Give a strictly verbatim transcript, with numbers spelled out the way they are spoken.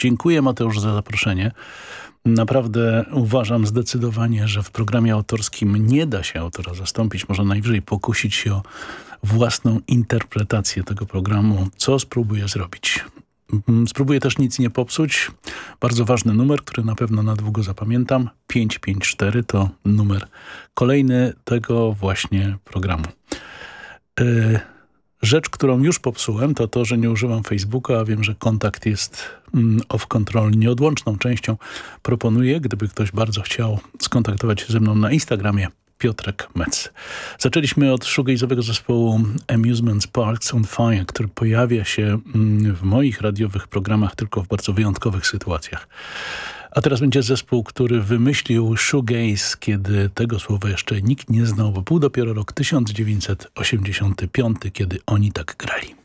Dziękuję, Mateusz, za zaproszenie. Naprawdę uważam zdecydowanie, że w programie autorskim nie da się autora zastąpić. Można najwyżej pokusić się o własną interpretację tego programu, co spróbuję zrobić. Spróbuję też nic nie popsuć. Bardzo ważny numer, który na pewno na długo zapamiętam. pięć pięć cztery to numer kolejny tego właśnie programu. Yy, rzecz, którą już popsułem, to to, że nie używam Facebooka, a wiem, że kontakt jest mm, off control nieodłączną częścią. Proponuję, gdyby ktoś bardzo chciał skontaktować się ze mną na Instagramie, Piotrek Metz. Zaczęliśmy od shoegazowego zespołu Amusement Parks on Fire, który pojawia się w moich radiowych programach tylko w bardzo wyjątkowych sytuacjach. A teraz będzie zespół, który wymyślił shoegaze, kiedy tego słowa jeszcze nikt nie znał, bo był dopiero rok tysiąc dziewięćset osiemdziesiąty piąty, kiedy oni tak grali.